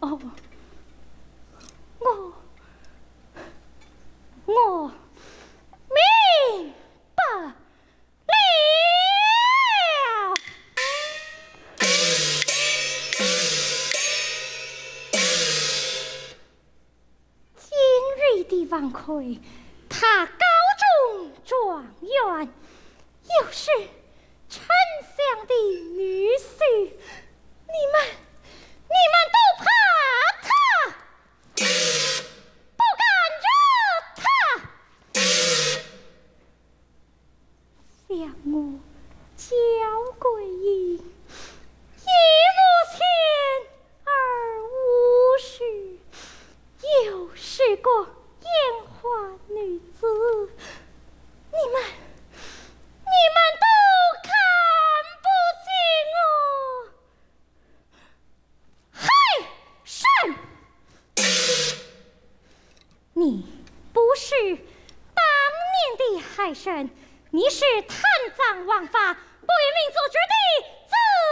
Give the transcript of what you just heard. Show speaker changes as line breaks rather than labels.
哦，我明白了。今日的王魁，他高中状元，又是丞相的女婿，你们都怕他，不敢惹他。向我交贵意，一目前而无虚，又是个烟花女子，你们都看不起我。海参，你不是当年的海参，你是贪赃枉法，不为民做主的